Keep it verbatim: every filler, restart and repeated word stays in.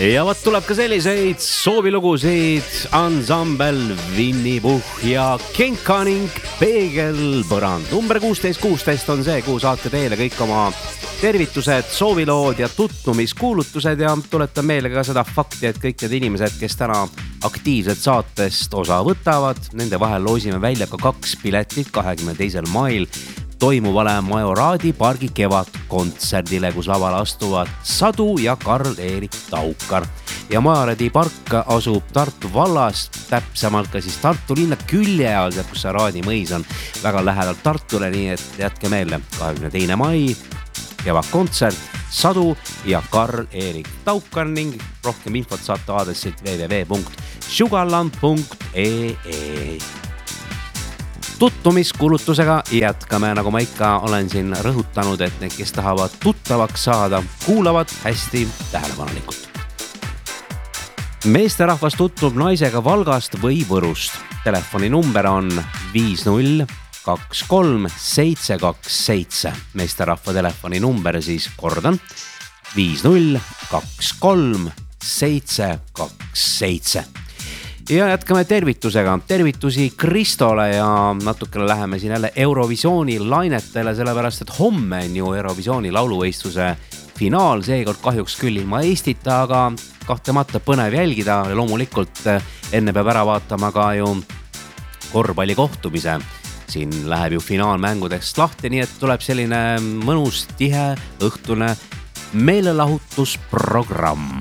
Ja vot tuleb ka selliseid soovilugusid ansambel Winny Puh ja Genka ning Peegelpõrand. Number kuusteist kuusteist on see, kuhu saate teile kõik oma tervitused, soovilood ja tutvumiskuulutused ja tuletan meile ka seda fakti, et kõik need inimesed, kes täna aktiivselt saatest osa võtavad, nende vahel loosime välja ka kaks piletit kahekümne teisel mail toimuvale Majoraadi pargi kevadkontserdile, kus laval astuvad Sadu ja Karl-Erik Taukar. Ja Majoraadi park asub Tartu vallas, täpsemalt ka siis Tartu linna külje all, kus see Raadi mõis on väga lähedalt Tartule, nii et jätke meelde kahekümne teine mai kevadkontsert Sadu ja Karl-Erik Taukar ning rohkem infot saate aadressilt w w w punkt sugarland punkt e e. Tutvumiskuulutusega jätkame, nagu ma ikka olen siin rõhutanud, et need, kes tahavad tuttavaks saada, kuulavad hästi tähelepanelikult. Meesterahvas tutvub naisega Valgast või Võrust. Telefoni number on viis null kaks kolm seitse kaks seitse. Meesterahva telefoni number siis kordan viis null kaks kolm seitse kaks seitse. Ja jätkame tervitusega. Tervitusi Kristole ja natukene läheme siin jälle Eurovisiooni lainetele, sellepärast et homme on ju Eurovisiooni lauluvõistluse finaal, seekord kahjuks küll ilma Eestita, aga kahtlemata põnev jälgida. Loomulikult enne peab ära vaatama ka ju korvpalli kohtumise. Siin läheb ju finaalmängudest lahti, nii et tuleb selline mõnus, tihe, õhtune meelelahutusprogramm.